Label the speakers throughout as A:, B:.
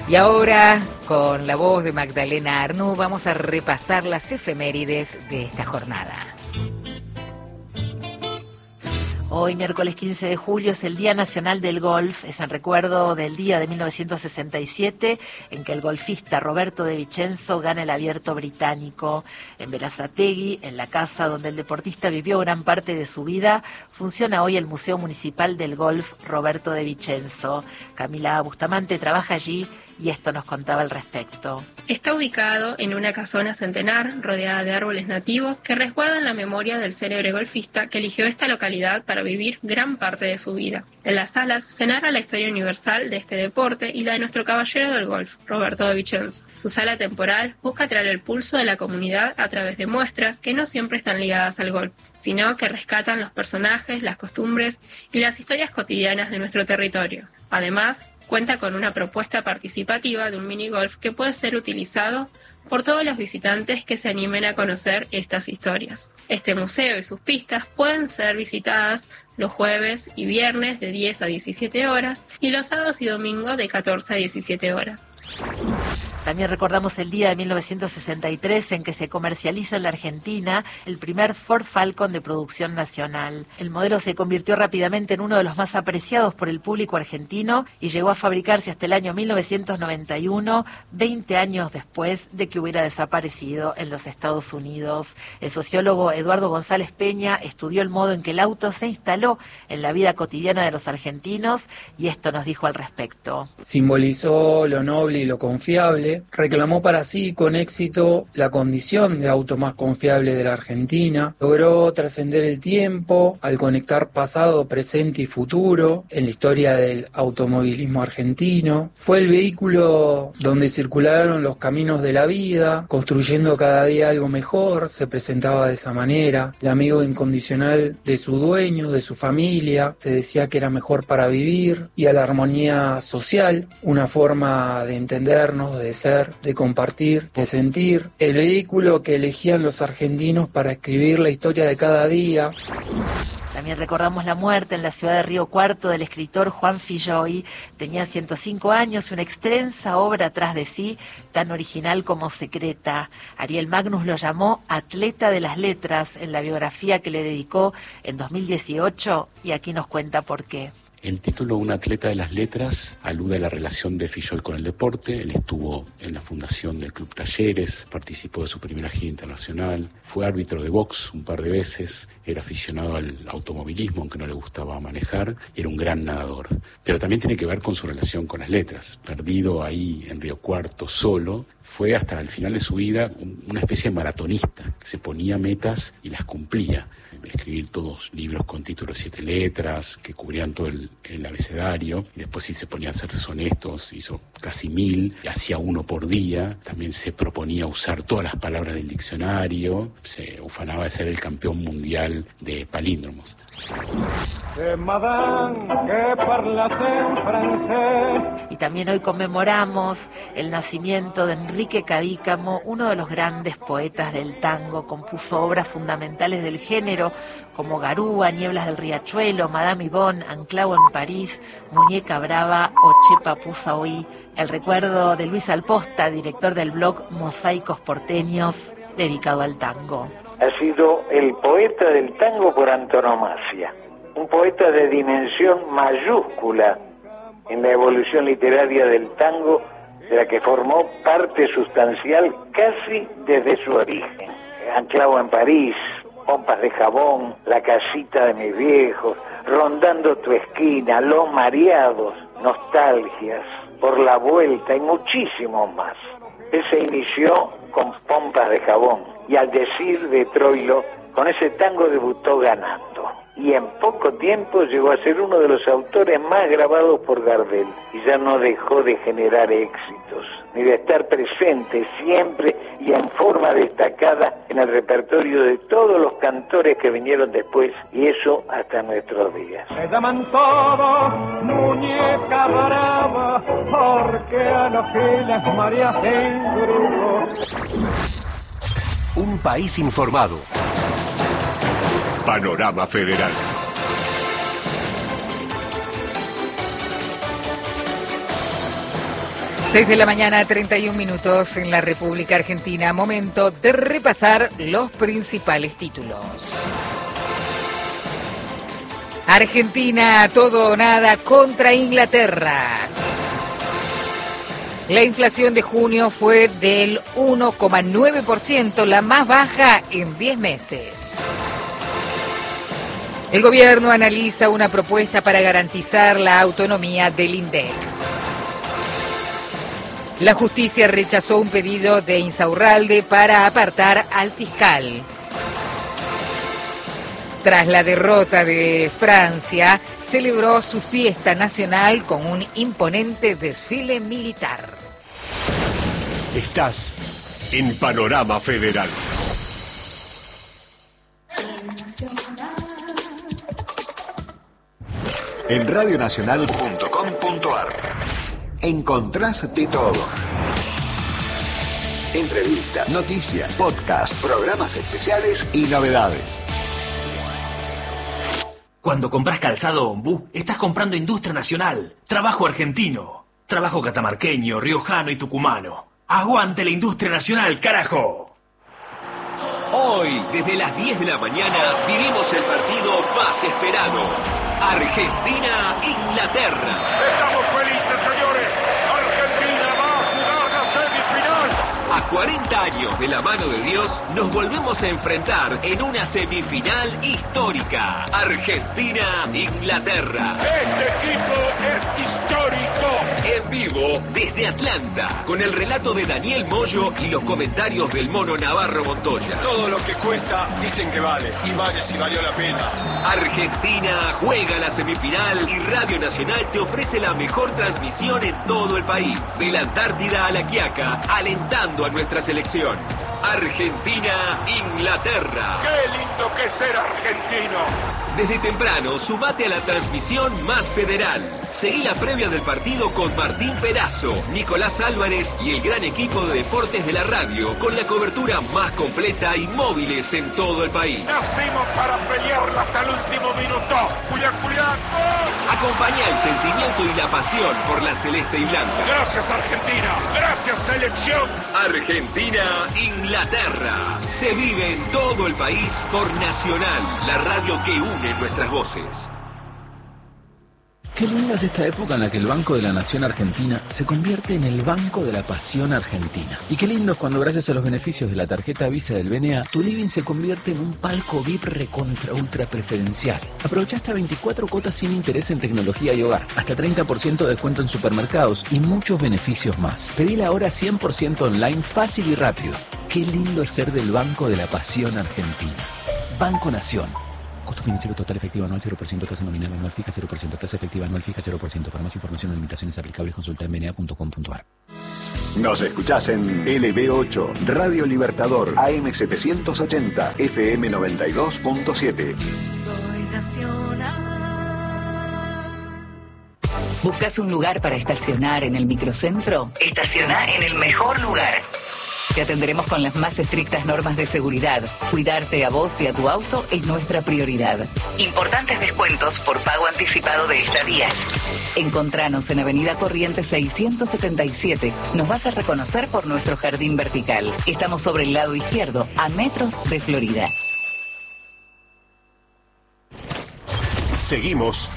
A: Y ahora, con la voz de Magdalena Arnú, vamos a repasar las efemérides de esta jornada.
B: Hoy, miércoles 15 de julio, es el Día Nacional del Golf. Es en recuerdo del día de 1967 en que el golfista Roberto de Vicenzo gana el Abierto británico. En Berazategui, en la casa donde el deportista vivió gran parte de su vida, funciona hoy el Museo Municipal del Golf Roberto de Vicenzo. Camila Bustamante trabaja allí y esto nos contaba al respecto.
C: Está ubicado en una casona centenar rodeada de árboles nativos que resguardan la memoria del célebre golfista que eligió esta localidad para vivir gran parte de su vida. En las salas se narra la historia universal de este deporte y la de nuestro caballero del golf, Roberto de Vicenzo. Su sala temporal busca traer el pulso de la comunidad a través de muestras que no siempre están ligadas al golf, sino que rescatan los personajes, las costumbres y las historias cotidianas de nuestro territorio. Además, cuenta con una propuesta participativa de un minigolf que puede ser utilizado por todos los visitantes que se animen a conocer estas historias. Este museo y sus pistas pueden ser visitadas los jueves y viernes de 10 a 17 horas y los sábados y domingos de 14 a 17 horas.
B: También recordamos el día de 1963 en que se comercializa en la Argentina el primer Ford Falcon de producción nacional. El modelo se convirtió rápidamente en uno de los más apreciados por el público argentino y llegó a fabricarse hasta el año 1991, 20 años después de que hubiera desaparecido en los Estados Unidos. El sociólogo Eduardo González Peña estudió el modo en que el auto se instaló en la vida cotidiana de los argentinos y esto nos dijo al respecto.
D: Simbolizó lo noble y lo confiable, reclamó para sí con éxito la condición de auto más confiable de la Argentina, logró trascender el tiempo al conectar pasado, presente y futuro en la historia del automovilismo argentino, fue el vehículo donde circularon los caminos de la vida, construyendo cada día algo mejor, se presentaba de esa manera, el amigo incondicional de su dueño, de su familia, se decía que era mejor para vivir, y a la armonía social, una forma de entendernos, de ser, de compartir, de sentir, el vehículo que elegían los argentinos para escribir la historia de cada día.
B: También recordamos la muerte en la ciudad de Río Cuarto del escritor Juan Filloy. Tenía 105 años, una extensa obra atrás de sí, tan original como secreta. Ariel Magnus lo llamó atleta de las letras en la biografía que le dedicó en 2018 y aquí nos cuenta por qué.
E: El título Un atleta de las letras alude a la relación de Filloy con el deporte. Él estuvo en la fundación del Club Talleres, participó de su primera gira internacional, fue árbitro de box un par de veces, era aficionado al automovilismo, aunque no le gustaba manejar, era un gran nadador. Pero también tiene que ver con su relación con las letras. Perdido ahí en Río Cuarto, solo, fue hasta el final de su vida una especie de maratonista, que se ponía metas y las cumplía. Escribir todos libros con títulos de 7 letras, que cubrían todo el abecedario, y después sí se ponía a hacer sonetos, hizo casi 1000, y hacía uno por día. También se proponía usar todas las palabras del diccionario, se ufanaba de ser el campeón mundial de palíndromos.
B: Y también hoy conmemoramos el nacimiento de Enrique Cadícamo, uno de los grandes poetas del tango. Compuso obras fundamentales del género como Garúa, Nieblas del Riachuelo, Madame Yvonne, Anclao en París, Muñeca Brava o Che Papusa Oí. El recuerdo de Luis Alposta, director del blog Mosaicos Porteños, dedicado al tango.
F: Ha sido el poeta del tango por antonomasia, un poeta de dimensión mayúscula en la evolución literaria del tango, de la que formó parte sustancial casi desde su origen. Anclao en París, Pompas de Jabón, La casita de mis viejos, Rondando tu esquina, Los mareados, Nostalgias, Por la vuelta y muchísimos más. Él se inició con Pompas de Jabón y al decir de Troilo, con ese tango debutó ganando. Y en poco tiempo llegó a ser uno de los autores más grabados por Gardel y ya no dejó de generar éxitos, ni de estar presente siempre y en forma destacada en el repertorio de todos los cantores que vinieron después, y eso hasta nuestros días.
G: Se llaman todos muñeca brava, porque a los giles María en grupo.
H: Un país informado. Panorama Federal.
A: 6 de la mañana, 31 minutos en la República Argentina. Momento de repasar los principales títulos. Argentina, todo o nada contra Inglaterra. La inflación de junio fue del 1,9%, la más baja en 10 meses. El gobierno analiza una propuesta para garantizar la autonomía del INDEC. La justicia rechazó un pedido de Insaurralde para apartar al fiscal. Tras la derrota de Francia, celebró su fiesta nacional con un imponente desfile militar.
H: Estás en Panorama Federal. En radionacional.com.ar encontrás de todo. Entrevistas, noticias, podcasts, programas especiales y novedades.
I: Cuando compras calzado Ombú, estás comprando industria nacional, trabajo argentino, trabajo catamarqueño, riojano y tucumano. ¡Aguante la industria nacional, carajo!
J: Hoy, desde las 10 de la mañana, vivimos el partido más esperado. Argentina-Inglaterra.
G: Estamos felices, señores. Argentina va a jugar la semifinal.
J: A 40 años de la mano de Dios, nos volvemos a enfrentar en una semifinal histórica. Argentina-Inglaterra.
G: Este equipo es histórico.
J: En vivo desde Atlanta, con el relato de Daniel Moyo y los comentarios del Mono Navarro Montoya.
K: Todo lo que cuesta dicen que vale, y vale si valió la pena.
J: Argentina juega la semifinal y Radio Nacional te ofrece la mejor transmisión en todo el país. De la Antártida a la Quiaca, alentando a nuestra selección. Argentina-Inglaterra.
G: ¡Qué lindo que es ser argentino!
J: Desde temprano, sumate a la transmisión más federal. Seguí la previa del partido con Martín Perazo, Nicolás Álvarez y el gran equipo de deportes de la radio, con la cobertura más completa y móviles en todo el país.
G: Nacimos para pelearla hasta el último minuto. ¡Julián, Julián! ¡Oh!
J: Acompañá el sentimiento y la pasión por la celeste y blanca.
G: Gracias, Argentina. Gracias, selección.
J: Argentina-Inglaterra. Se vive en todo el país por Nacional, la radio que une nuestras voces.
L: Qué linda es esta época en la que el Banco de la Nación Argentina se convierte en el Banco de la Pasión Argentina. Y qué lindo es cuando, gracias a los beneficios de la tarjeta Visa del BNA, tu living se convierte en un palco VIP recontra ultra preferencial. Aprovecha hasta 24 cuotas sin interés en tecnología y hogar, hasta 30% de descuento en supermercados y muchos beneficios más. Pedila ahora 100% online, fácil y rápido. Qué lindo es ser del Banco de la Pasión Argentina. Banco Nación. Costo financiero total efectivo anual 0%, tasa nominal anual fija 0%, tasa efectiva anual fija 0%. Para más información o limitaciones aplicables, consulta en bna.com.ar.
H: Nos escuchás en LB8, Radio Libertador, AM 780, FM 92.7.
M: Soy nacional.
A: ¿Buscas un lugar para estacionar en el microcentro? Estaciona en el mejor lugar. Te atenderemos con las más estrictas normas de seguridad. Cuidarte a vos y a tu auto es nuestra prioridad. Importantes descuentos por pago anticipado de estadías. Encontranos en Avenida Corrientes 677. Nos vas a reconocer por nuestro jardín vertical. Estamos sobre el lado izquierdo, a metros de Florida.
H: Seguimos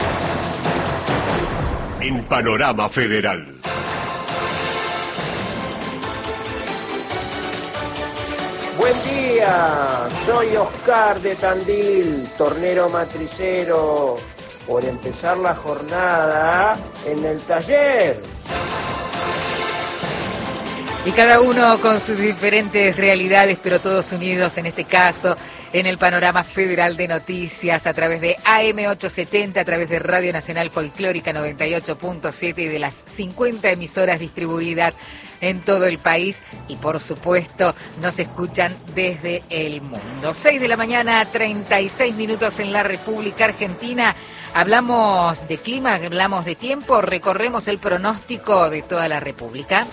H: en Panorama Federal.
N: Buen día, soy Oscar de Tandil, tornero matricero, por empezar la jornada en el taller.
A: Y cada uno con sus diferentes realidades, pero todos unidos en este caso en el Panorama Federal de Noticias a través de AM870, a través de Radio Nacional Folclórica 98.7 y de las 50 emisoras distribuidas en todo el país. Y por supuesto nos escuchan desde el mundo. 6 de la mañana, 36 minutos en la República Argentina. Hablamos de clima, hablamos de tiempo, recorremos el pronóstico de toda la República.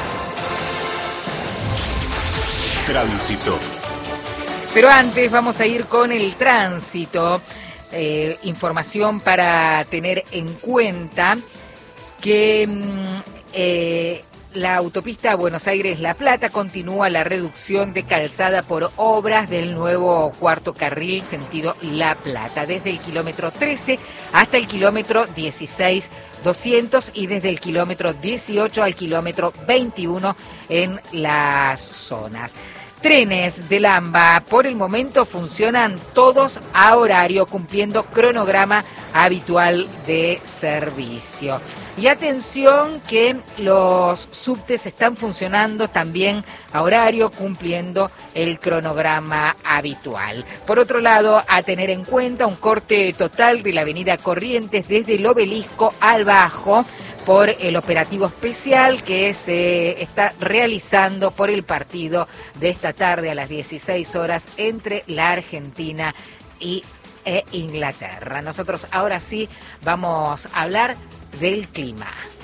H: Tránsito.
A: Pero antes vamos a ir con el tránsito. Información para tener en cuenta que la autopista Buenos Aires-La Plata continúa la reducción de calzada por obras del nuevo cuarto carril sentido La Plata, desde el kilómetro 13 hasta el kilómetro 16.200 y desde el kilómetro 18 al kilómetro 21 en las zonas. Trenes del AMBA por el momento funcionan todos a horario, cumpliendo cronograma habitual de servicio. Y atención que los subtes están funcionando también a horario, cumpliendo el cronograma habitual. Por otro lado, a tener en cuenta un corte total de la avenida Corrientes desde el Obelisco al Bajo, por el operativo especial que se está realizando por el partido de esta tarde a las 16 horas entre la Argentina e Inglaterra. Nosotros ahora sí vamos a hablar del clima.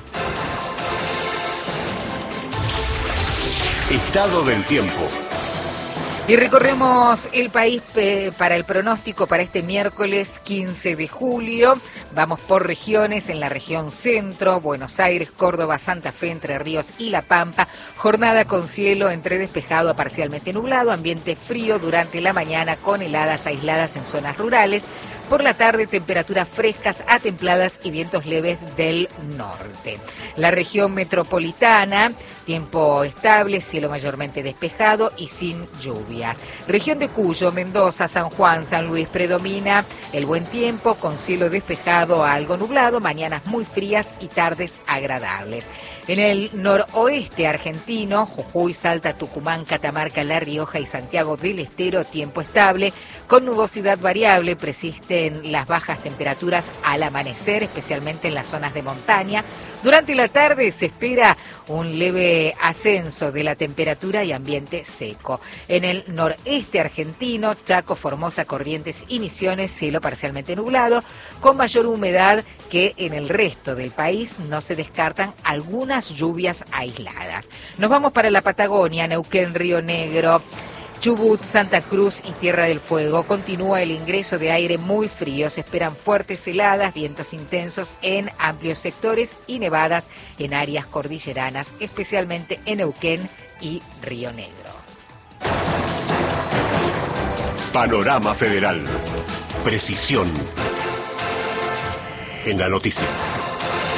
J: Estado del tiempo.
A: Y recorremos el país para el pronóstico para este miércoles 15 de julio. Vamos por regiones, en la región centro, Buenos Aires, Córdoba, Santa Fe, Entre Ríos y La Pampa. Jornada con cielo entre despejado a parcialmente nublado, ambiente frío durante la mañana con heladas aisladas en zonas rurales. Por la tarde, temperaturas frescas a templadas y vientos leves del norte. La región metropolitana, tiempo estable, cielo mayormente despejado y sin lluvias. Región de Cuyo, Mendoza, San Juan, San Luis, predomina el buen tiempo con cielo despejado a algo nublado, mañanas muy frías y tardes agradables. En el noroeste argentino, Jujuy, Salta, Tucumán, Catamarca, La Rioja y Santiago del Estero, tiempo estable, con nubosidad variable, persisten las bajas temperaturas al amanecer, especialmente en las zonas de montaña. Durante la tarde se espera un leve ascenso de la temperatura y ambiente seco. En el noreste argentino, Chaco, Formosa, Corrientes y Misiones, cielo parcialmente nublado, con mayor humedad que en el resto del país. No se descartan algunas lluvias aisladas. Nos vamos para la Patagonia, Neuquén, Río Negro, Chubut, Santa Cruz y Tierra del Fuego. Continúa el ingreso de aire muy frío. Se esperan fuertes heladas, vientos intensos en amplios sectores y nevadas en áreas cordilleranas, especialmente en Neuquén y Río Negro.
J: Panorama Federal. Precisión en la noticia.